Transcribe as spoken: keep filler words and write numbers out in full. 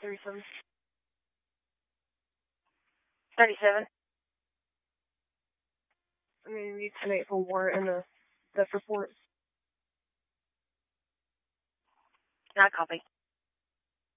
thirty-seven. thirty-seven. I'm going to need ten eight for war in the death report. Not copy.